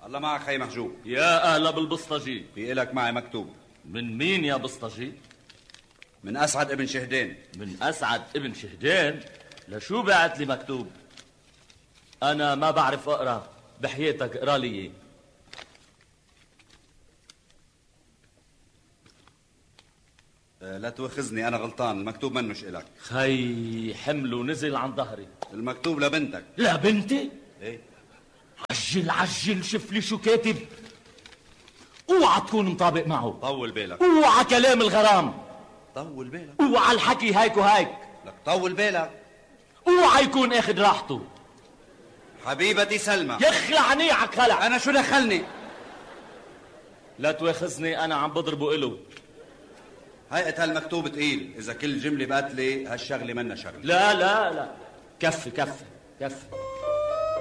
الله معك خي محجوب. يا أهلا بالبسطجي. في إلك معي مكتوب. من مين يا بسطجي؟ من أسعد ابن شهدين. من أسعد ابن شهدين؟ لشو بعت لي مكتوب؟ أنا ما بعرف أقرأ، بحياتك اقرأ لي إيه. لا تواخذني، أنا غلطان، المكتوب منوش إلك. خي حمل ونزل عن ظهري. المكتوب لبنتك. لبنتي؟ ايه. عجل عجل، شوف لي شو كاتب. اوعى تكون مطابق معه. طول بالك. اوعى كلام الغرام. طول بالك. اوعى الحكي هيك وهيك. لك طول بالك. اوعى يكون اخذ راحته. حبيبتي سلمى. يخلعني على خلع. أنا شو دخلني؟ لا تواخذني، أنا عم بضربه إله. هيئة هالمكتوب تقيل، إذا كل جملة بقتلي هالشغلة منا شغلة. لا لا لا، كفي كفي كفي.